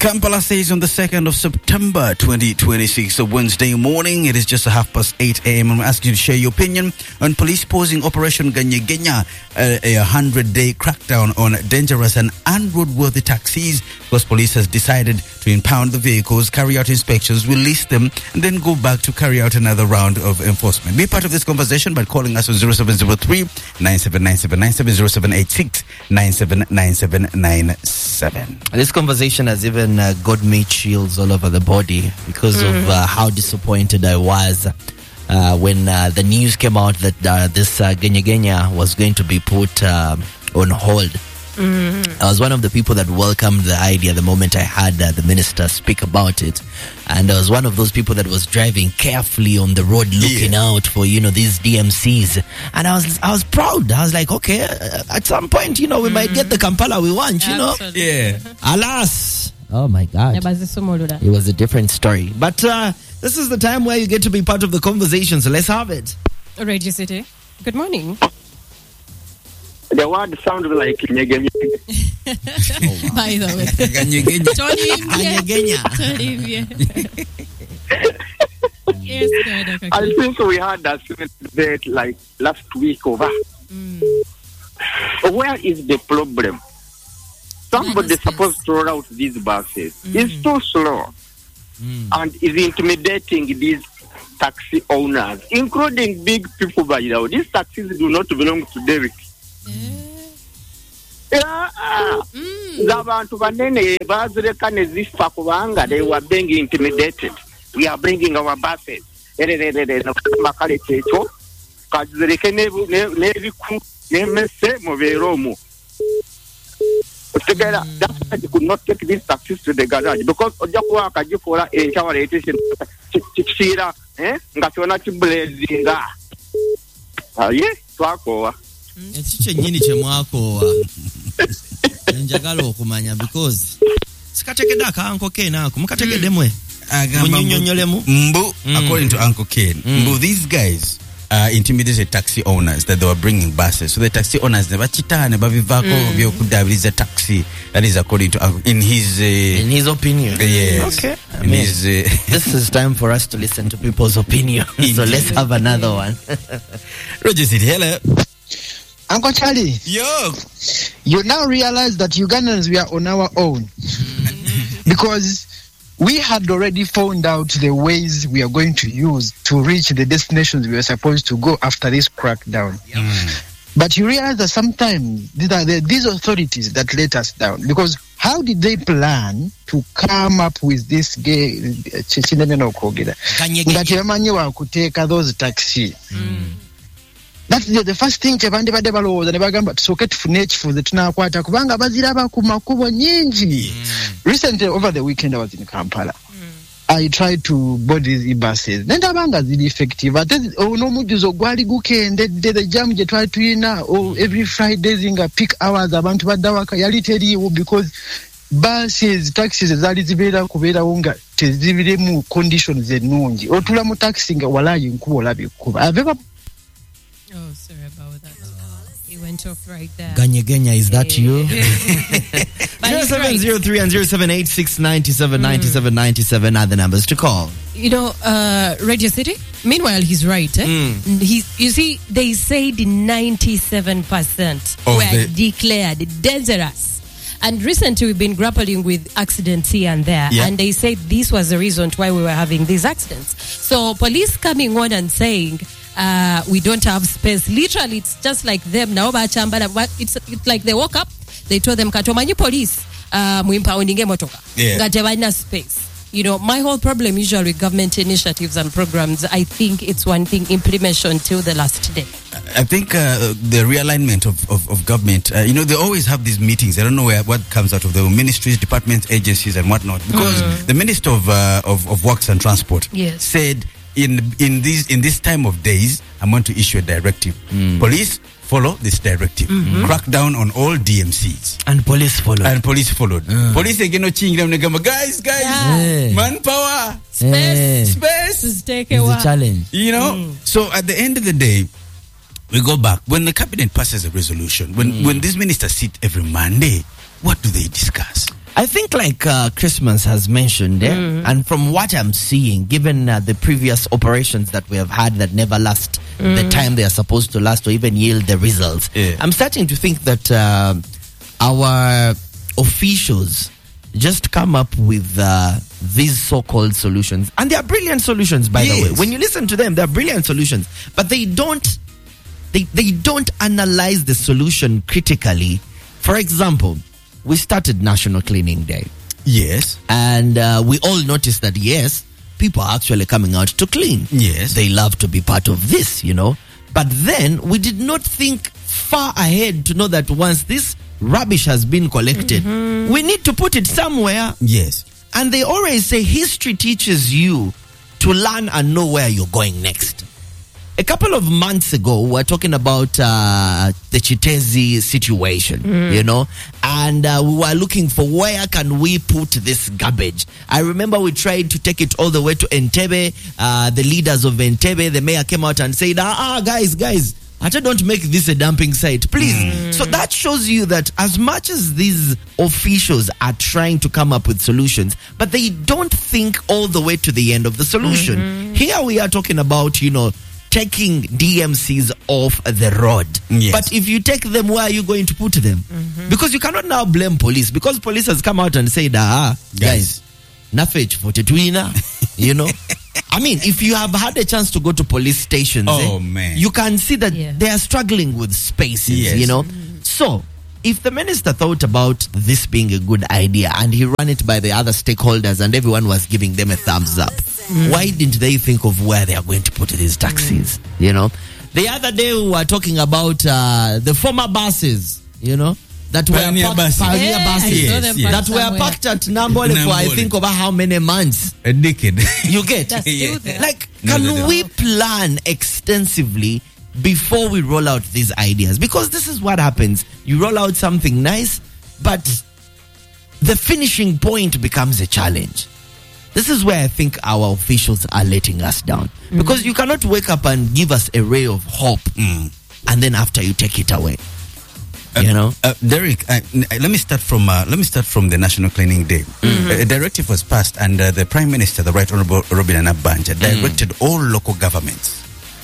Kampala says on the 2nd of September 2026, a Wednesday morning, it is just 8:30 a.m. I'm asking you to share your opinion on police pausing Operation Ganyegenya, a 100-day crackdown on dangerous and unroadworthy taxis, because police has decided to impound the vehicles, carry out inspections, release them, and then go back to carry out another round of enforcement. Be part of this conversation by calling us on 0703-979797, 0787-979797. This conversation has even got me chills all over the body because of how disappointed I was when the news came out that this Genya was going to be put on hold. I was one of the people that welcomed the idea the moment I heard the minister speak about it, and I was one of those people that was driving carefully on the road looking out for these DMCs, and I was proud. I was like, okay, at some point we might get the Kampala we want. Alas, oh my God, it was a different story. But this is the time where you get to be part of the conversation, so let's have it. Radio City, good morning. The word sounds like Nyegenya. By the way. Yes, I think we had that debate like last week over. Where is the problem? Somebody is supposed to roll out these buses. It's too slow and is intimidating these taxi owners, including big people by now. These taxis do not belong to Derek. Abantu banene bazireka nezifa kubanga they were being intimidated. We are bringing our buses. Makale checho kazireke nebiku nemese muberomu. Together, that's why they could not take these taxis to the garage because ojakuwa akajikola enchawaleteshe chikishira ngasiona chiblezinga. Twakowa. Ekiche nyini chemwakowa. Njagala okumanya because sikategeda ka Uncle Ken ako mukategedemwe munyonyolemu mbu according to Uncle Ken mbu these guys intimidated taxi owners that they were bringing buses, so the taxi owners never chitane bavivako byokudabiliza taxi. That is according to in his opinion. Yes. Okay. This is time for us to listen to people's opinion. So let's have another one. Roger City, hello. Uncle Charlie. Yo. You now realize that Ugandans we are on our own. Because we had already found out the ways we are going to use to reach the destinations we are supposed to go after this crackdown. But you realize that sometimes these authorities that let us down. Because how did they plan to come up with this those taxis? That's the first thing chebande bade baloza ne bagamba tusoke tufune ekifuze tunakwata kubanga baziraba ku makubo nyingi. Recently over the weekend I was in Kampala. I tried to board these buses. Nenda banga zili effective. Ate ono mujuzo gwali gukendedde the jam je try to ina every Friday zinga peak hours abantu badawaka yali teriwo because buses taxis zali zibeera kubeera wonga tezibire mu conditions ennungi. Otula mu taxi nga walayi nkubo labi kuba. Oh, sorry about that. He went off right there. Ganya, is that you? 0703 and 0786979797 are the numbers to call. Radio City, meanwhile, he's right. You see, they said 97% were declared dangerous. And recently we've been grappling with accidents here and there. And they said this was the reason why we were having these accidents. So police coming on and saying, we don't have space. Literally, it's just like them now. It's like they woke up, they told them, Katomanyi police, muimpoundinge motoka. Gatevana space. My whole problem usually with government initiatives and programs, I think it's one thing, implementation till the last day. I think the realignment of government, they always have these meetings. I don't know what comes out of the ministries, departments, agencies, and whatnot. Because the Minister of Works and Transport said, in this time of days, I'm going to issue a directive. Police follow this directive. Crack down on all DMCs. And police followed. Police again no change them. Guys, manpower, space. Take it's a challenge. So at the end of the day, we go back. When the cabinet passes a resolution, when these ministers sit every Monday, what do they discuss? I think like Christmas has mentioned, and from what I'm seeing, given the previous operations that we have had that never last the time they are supposed to last or even yield the results, I'm starting to think that our officials just come up with these so-called solutions. And they are brilliant solutions, by the way. When you listen to them, they are brilliant solutions. But they don't analyze the solution critically. For example, we started National Cleaning Day. Yes. And we all noticed that, yes, people are actually coming out to clean. Yes. They love to be part of this, you know. But then we did not think far ahead to know that once this rubbish has been collected, we need to put it somewhere. Yes. And they always say history teaches you to learn and know where you're going next. A couple of months ago, we were talking about the Chitezi situation, you know, and we were looking for where can we put this garbage. I remember we tried to take it all the way to Entebbe. The leaders of Entebbe, the mayor came out and said, guys, don't make this a dumping site, please. So that shows you that as much as these officials are trying to come up with solutions, but they don't think all the way to the end of the solution. Here we are talking about, you know, taking DMCs off the road. Yes. But if you take them, where are you going to put them? Because you cannot now blame police, because police has come out and said, guys, nafech for Tetuina, you know. I mean, if you have had a chance to go to police stations, man, you can see that they are struggling with spaces, you know. So, if the minister thought about this being a good idea and he ran it by the other stakeholders and everyone was giving them a thumbs up, why didn't they think of where they are going to put these taxis, you know? The other day we were talking about the former buses, you know, that were Pioneer buses. That were packed at Nambole for I think over how many months? A decade. You get? That's still there. Like, can we plan extensively before we roll out these ideas? Because this is what happens. You roll out something nice, but the finishing point becomes a challenge. This is where I think our officials are letting us down. Because you cannot wake up and give us a ray of hope and then after you take it away. You know, Derek. Let me start from the National Cleaning Day. A directive was passed, and the Prime Minister, the Right Honourable Robin Anabanja, directed all local governments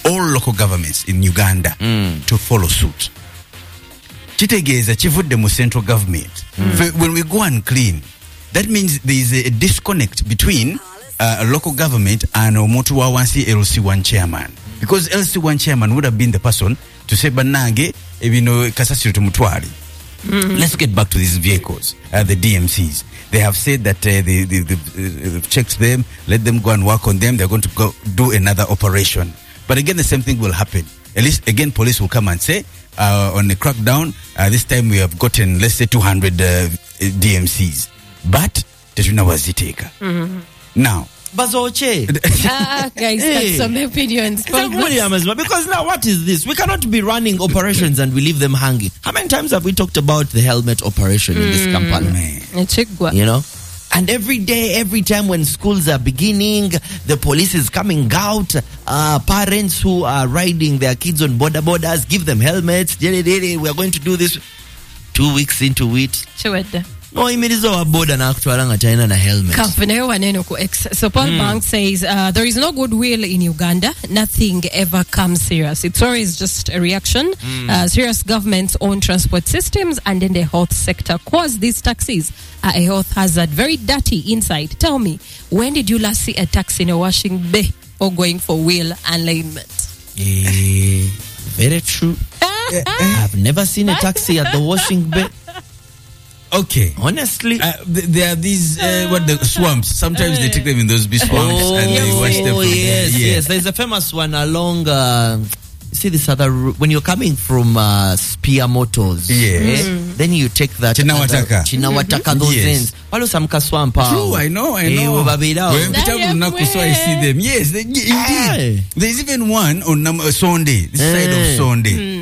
in Uganda to follow suit. Chitegeza chivudde mu central government. When we go and clean, that means there is a disconnect between a local government and omuntu wa wansi LC1 chairman. Because LC1 chairman would have been the person to say, Banange, kasasiro tumutwali. Let's get back to these vehicles, the DMCs. They have said that they've checked them, let them go and work on them. They're going to go do another operation. But again, the same thing will happen. At least, again, police will come and say, on the crackdown, this time we have gotten, let's say, 200 DMCs. But, Tetuna was the Now, Bazoche. Guys, that's some opinions. Because now what is this? We cannot be running operations and we leave them hanging. How many times have we talked about the helmet operation in this Kampala? You know? And every day, every time when schools are beginning, the police is coming out. Parents who are riding their kids on borders, give them helmets. We are going to do this. 2 weeks into it. No, imirizo boda na akutwala nga talina na helmet. Kafuneyo waneno ku X. So Paul Bank says there is no goodwill in Uganda. Nothing ever comes serious. It's always just a reaction. Serious governments own transport systems, and then the health sector cause these taxis are a health hazard. Very dirty inside. Tell me, when did you last see a taxi in a washing bay or going for wheel alignment? Very true. I've never seen a taxi at the washing bay. Okay. Honestly, there are these the swamps. Sometimes they take them in those big swamps and they wash them from there. Yes. There's a famous one along. See this other when you're coming from Spear Motors. Yes. Then you take that Chinawataka. Those ends. Walo samka swamp. True, I know. When I see them. Yes, indeed. There's even one on Sunday. This side of Sunday.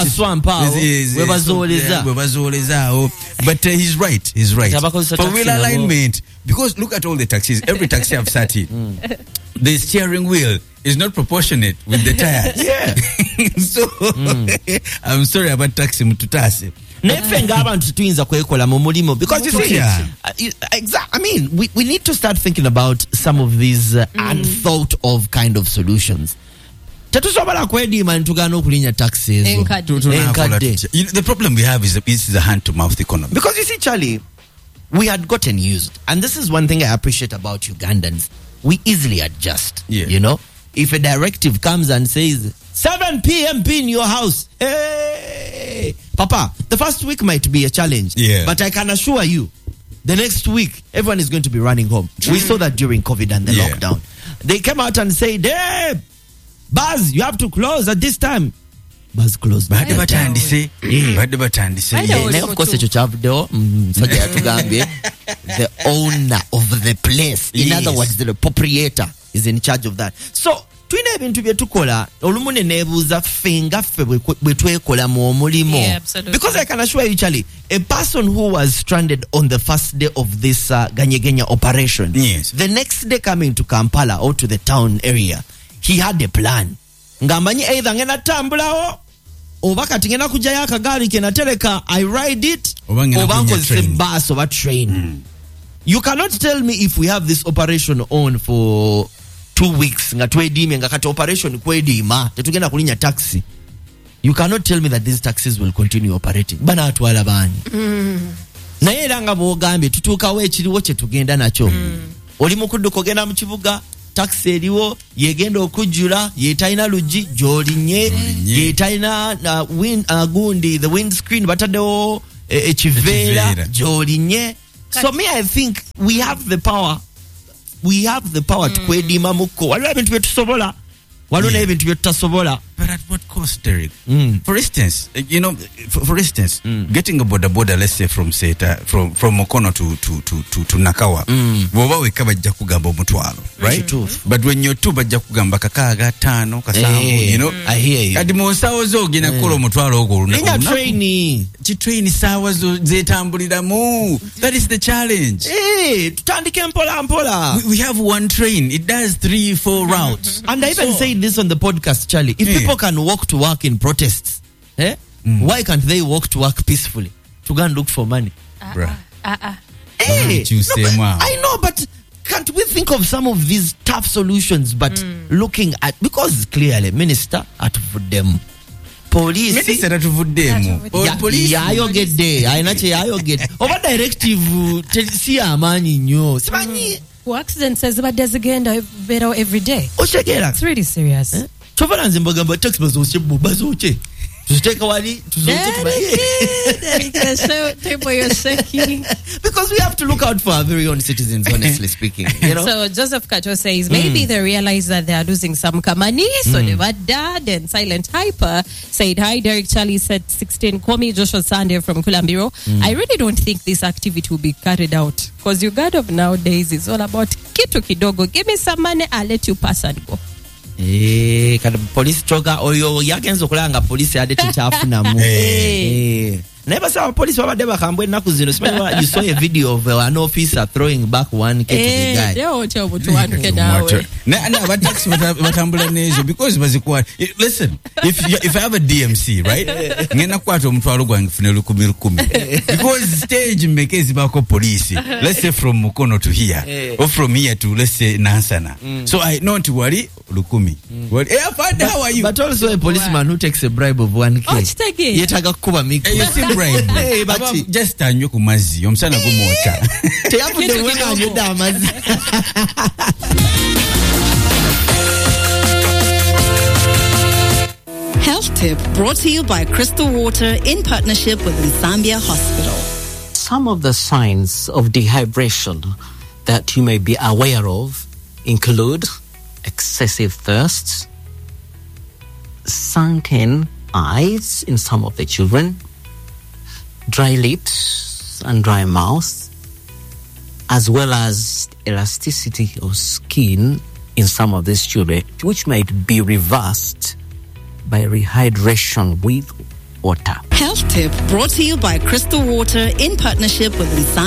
But he's right. For wheel alignment, because look at all the taxis. Every taxi I've sat in, the steering wheel is not proportionate with the tires. So I'm sorry about taxi mututase. Nefe ng'abantu tuyinza kwekola mu mulimo because you see, I mean, we need to start thinking about some of these unthought of kind of solutions. Tetusobola kwediima ntugana okulinya taxes. The problem we have is the hand-to-mouth economy. Because you see, Charlie, we had gotten used, and this is one thing I appreciate about Ugandans. We easily adjust. Yeah. You know, if a directive comes and says 7 p.m. be in your house, hey, Papa, the first week might be a challenge. Yeah. But I can assure you, the next week everyone is going to be running home. We saw that during COVID and the lockdown. They came out and said, "Hey, Buzz, you have to close at this time." Buzz closed. Badde batandise. Of course, the owner of the place. In other words, the proprietor is in charge of that. So, twina ebintu bye tukola olumune nebuuza ffe ngaffe bwe twekola mu mulimo. Because I can assure you, Charlie, a person who was stranded on the first day of this Ganyegenya operation, the next day coming to Kampala or to the town area, he had a plan. Ngamanyi either ngena tambulawo oba kati ngena kujayo akagaali ke natereka I ride it oba nkozesa bus oba train. You cannot tell me if we have this operation on for 2 weeks nga twediime nga kati operation kwediima tetugenda kulinya taxi. You cannot tell me that these taxis will continue operating. Bana atwala bani. Naye era nga bwogambye tutuukawo ekiriwo kye tugenda nakyo. Oli mu kudduka ogenda mu kibuga, taxi eriwo yegenda okujjula yetalina luggi gy'olinye yetalina gundi the windscreen bataddewo ekiveera gy'olinye. So me, I think we have the power tukwediima mukko. Waliwo ebintu bye tusobola, waliwo n'ebintu bye tutasobola. But at what cost, Derek? For instance, getting a border, let's say from Mukono to Nakawa, woba weka bajja kugamba omutwalo, right? But when you're two bajja kugamba kakaaga tano kasanvu, you know, I hear you. Kadi mu nsaawo zo ogenda kukola omutwalo ogwo Ninga traini saawa zo zetambuliramu. That is the challenge. Tutandike mpola. We have one train, it does 3-4 routes. And I even said this on the podcast, Charlie. If people can walk to work in protests, why can't they walk to work peacefully to go and look for money? I know, but can't we think of some of these tough solutions? But looking at, because clearly, Minister at them, police, Minister at them, police, yayogedde, ayinache yayogedde. Over directive, si amani nyo. Accident says about Desagenda better every day. It's really serious. Chovalanze mbagamba tax bazoche. Tuziteka wali because we have to look out for our very own citizens, honestly speaking. You know? So Joseph Kato says maybe they realize that they are losing some kamani, so they were dad. And Silent Hyper said, "Hi, Derek Charlie said 16. Call me Joshua Sunday from Kulambiro. I really don't think this activity will be carried out because Uganda of nowadays is all about kitu kidogo. Give me some money, I'll let you pass and go." Kada police choga oyo yagenzo kulanga police ade techafunamu. Never saw a police over there bakambwe naku zino. You saw a video of an officer throwing back 1K to the guy. Because listen, if I have a DMC, right? Ngena kwato omutwalo gwange fune 10,000. Because stage mbekezi bako police. Let's say from Mukono to here, or from here to, let's say, Nansana. So I not worry 10,000. Well, father, how are you? But also a policeman who takes a bribe of 1K. Yetaga kuba miko. Bribe. Just anyo kumazi omsana gumota. Teyafunde wenga anyoda amazi. Health Tip brought to you by Crystal Water in partnership with Zambia Hospital. Some of the signs of dehydration that you may be aware of include excessive thirst, sunken eyes in some of the children, dry lips and dry mouth, as well as elasticity of skin in some of these children, which might be reversed by rehydration with water. Health Tip brought to you by Crystal Water in partnership with